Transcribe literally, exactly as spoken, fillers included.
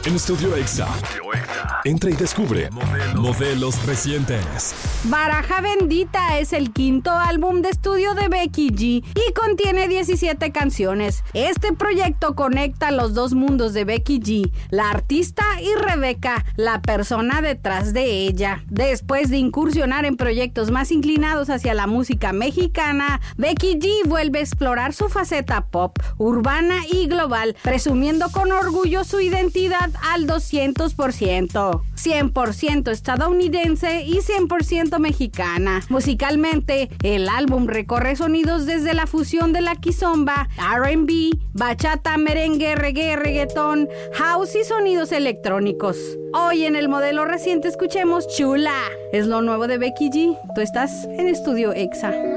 En Estudio Exa. Entra y descubre modelos, modelos recientes. Baraja Bendita es el quinto álbum de estudio de Becky G y contiene diecisiete canciones. Este proyecto conecta los dos mundos de Becky G, la artista, y Rebeca, la persona detrás de ella. Después de incursionar en proyectos más inclinados hacia la música mexicana, Becky G vuelve a explorar su faceta pop, urbana y global, presumiendo con orgullo su identidad al doscientos por ciento. cien por ciento estadounidense y cien por ciento mexicana. Musicalmente, el álbum recorre sonidos desde la fusión de la kizomba, R and B, bachata, merengue, reggae, reggaetón, house y sonidos electrónicos. Hoy en el modelo reciente escuchemos Chula. Es lo nuevo de Becky G. Tú estás en Estudio Exa.